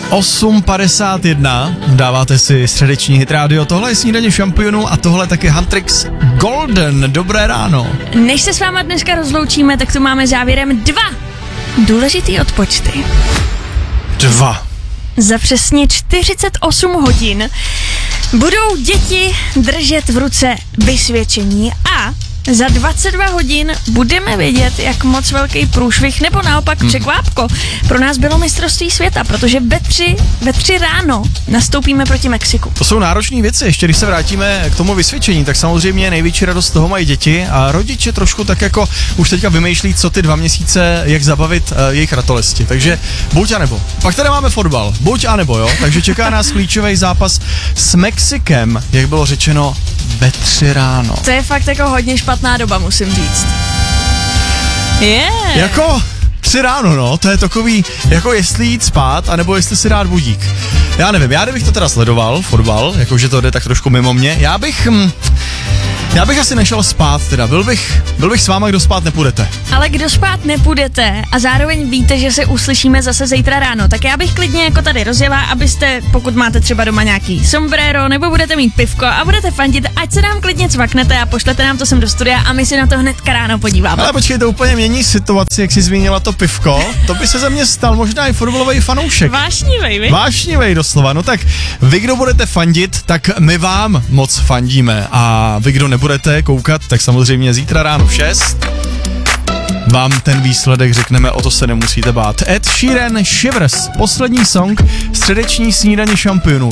8:51, dáváte si středeční hit rádio, tohle je Snídaně šampionů a tohle taky Huntrix Golden. Dobré ráno. Než se s váma dneska rozloučíme, tak tu máme závěrem 2 důležitý odpočty. 2. Za přesně 48 hodin budou děti držet v ruce vysvědčení a za 22 hodin budeme vědět, jak moc velký průšvih nebo naopak překvápko pro nás bylo mistrovství světa, protože ve 3 ráno nastoupíme proti Mexiku. To jsou náročné věci, ještě když se vrátíme k tomu vysvědčení, tak samozřejmě největší radost z toho mají děti a rodiče trošku tak jako už teďka vymýšlí, co ty 2 měsíce, jak zabavit jejich ratolesti, takže buď a nebo. Pak tady máme fotbal, buď a nebo, jo, takže čeká nás klíčový zápas s Mexikem, jak bylo řečeno, ve 3 ráno. To je fakt jako hodně špatná doba, musím říct. Jako 3 ráno, no, to je takový, jako jestli jít spát, anebo jestli si dát budík. Já nevím, kdybych to teda sledoval, fotbal, jakože to jde tak trošku mimo mě, já bych asi nešel spát teda, byl bych s váma, kdo spát nepůjdete. Ale kdo spát nepůjdete a zároveň víte, že se uslyšíme zase zítra ráno, tak já bych klidně jako tady rozjela, abyste, pokud máte třeba doma nějaký sombrero, nebo budete mít pivko a budete fandit, ať se nám klidně cvaknete a pošlete nám to sem do studia a my si na to hnedka ráno podíváme. Ale počkej, to úplně mění situaci, jak jsi zmínila to pivko, to by se ze mě stal možná i fotbalový fanoušek. Vášnivej doslova, no tak vy, kdo budete fandit, tak my vám moc fandíme a vy, kdo nebudete koukat, tak samozřejmě zítra ráno v 6 vám ten výsledek řekneme, o to se nemusíte bát. Ed Sheeran, Shivers, poslední song středeční Snídaně šampionů.